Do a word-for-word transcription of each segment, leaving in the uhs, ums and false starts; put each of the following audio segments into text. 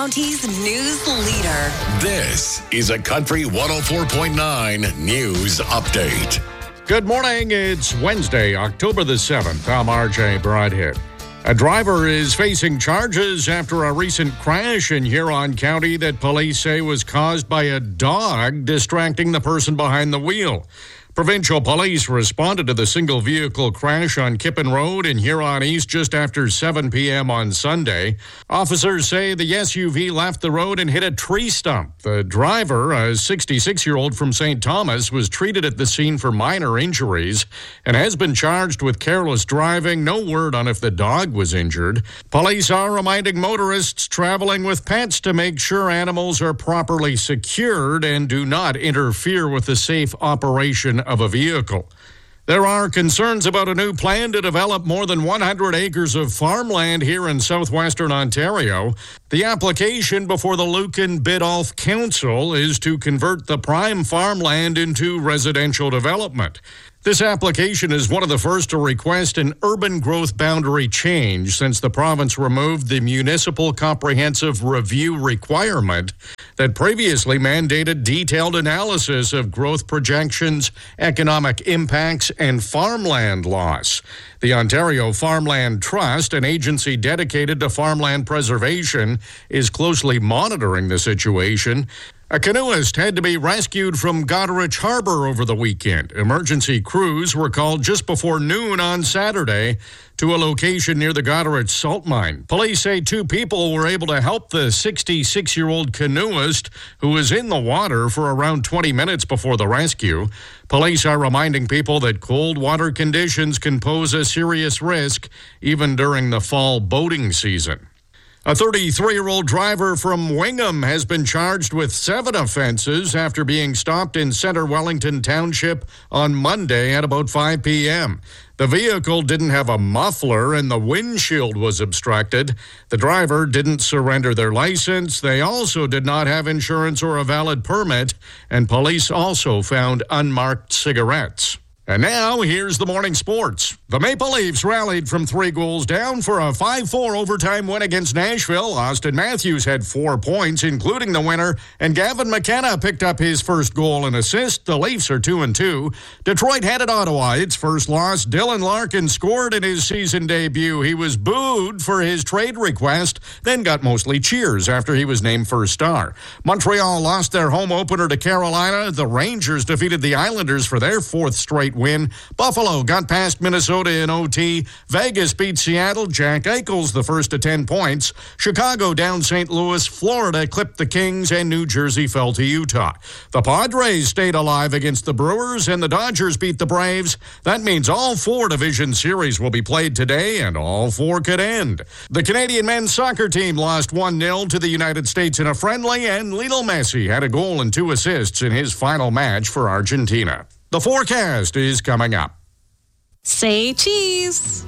County's news leader. This is a Country one oh four point nine News Update. Good morning. It's Wednesday, October the seventh. I'm R J Broadhead. A driver is facing charges after a recent crash in Huron County that police say was caused by a dog distracting the person behind the wheel. Provincial police responded to the single-vehicle crash on Kippen Road in Huron East just after seven p.m. on Sunday. Officers say the S U V left the road and hit a tree stump. The driver, a sixty-six-year-old from Saint Thomas, was treated at the scene for minor injuries and has been charged with careless driving. No word on if the dog was injured. Police are reminding motorists traveling with pets to make sure animals are properly secured and do not interfere with the safe operation of a vehicle. There are concerns about a new plan to develop more than one hundred acres of farmland here in southwestern Ontario. The application before the Lucan Biddulph Council is to convert the prime farmland into residential development. This application is one of the first to request an urban growth boundary change since the province removed the municipal comprehensive review requirement that previously mandated detailed analysis of growth projections, economic impacts, and farmland loss. The Ontario Farmland Trust, an agency dedicated to farmland preservation, is closely monitoring the situation. A canoeist had to be rescued from Goderich Harbor over the weekend. Emergency crews were called just before noon on Saturday to a location near the Goderich salt mine. Police say two people were able to help the sixty-six-year-old canoeist who was in the water for around twenty minutes before the rescue. Police are reminding people that cold water conditions can pose a serious risk even during the fall boating season. A thirty-three-year-old driver from Wingham has been charged with seven offenses after being stopped in Centre Wellington Township on Monday at about five p.m. The vehicle didn't have a muffler and the windshield was obstructed. The driver didn't surrender their license. They also did not have insurance or a valid permit, and police also found unmarked cigarettes. And now, here's the morning sports. The Maple Leafs rallied from three goals down for a five four overtime win against Nashville. Austin Matthews had four points, including the winner, and Gavin McKenna picked up his first goal and assist. The Leafs are two and two. Detroit headed Ottawa its first loss. Dylan Larkin scored in his season debut. He was booed for his trade request, then got mostly cheers after he was named first star. Montreal lost their home opener to Carolina. The Rangers defeated the Islanders for their fourth straight win. Buffalo got past Minnesota in O T. Vegas beat Seattle. Jack Eichels the first to ten points. Chicago down Saint Louis. Florida clipped the Kings, and New Jersey fell to Utah. The Padres stayed alive against the Brewers, and the Dodgers beat the Braves. That means all four division series will be played today, and all four could end. The Canadian men's soccer team lost one nil to the United States in a friendly, and Lionel Messi had a goal and two assists in his final match for Argentina. The forecast is coming up. Say cheese.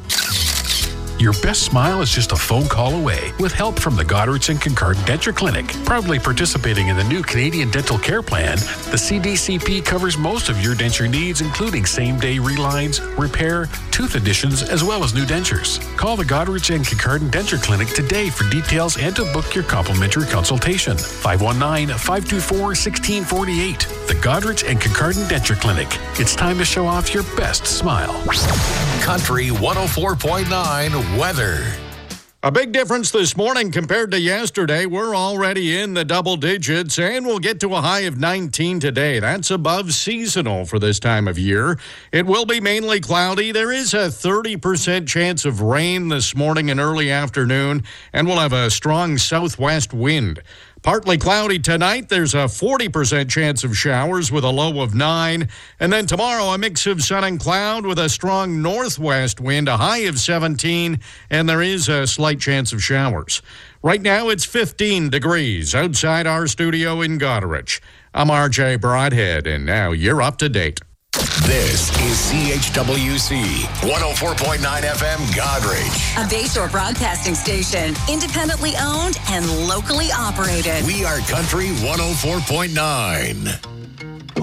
Your best smile is just a phone call away with help from the Goderich and Kincardine Denture Clinic. Proudly participating in the new Canadian Dental Care Plan, the C D C P covers most of your denture needs, including same-day relines, repair, tooth additions, as well as new dentures. Call the Goderich and Kincardine Denture Clinic today for details and to book your complimentary consultation. five one nine, five two four, one six four eight. The Goderich and Kincardine Denture Clinic. It's time to show off your best smile. Country one oh four point nine weather. A big difference this morning compared to yesterday. We're already in the double digits, and we'll get to a high of nineteen today. That's above seasonal for this time of year. It will be mainly cloudy. There is a thirty percent chance of rain this morning and early afternoon, and we'll have a strong southwest wind. Partly cloudy tonight. There's a forty percent chance of showers with a low of nine. And then tomorrow, a mix of sun and cloud with a strong northwest wind, a high of seventeen, and there is a slight chance of showers. Right now, it's fifteen degrees outside our studio in Goderich. I'm R J Broadhead, and now you're up to date. This is C H W C one oh four point nine F M Goderich. A Bayshore broadcasting station, independently owned and locally operated. We are Country one oh four point nine.